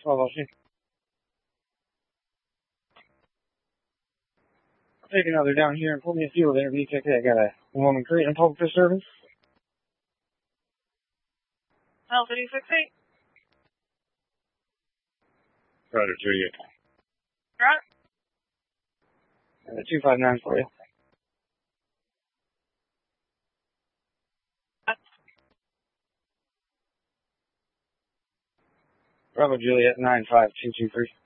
12 I'll see. Take another down here and pull me a fuel there, BKK. I got a woman crate and public disturbance. Alpha 268. Roger, 38. Right. 259 for you. Bravo Juliet 95223.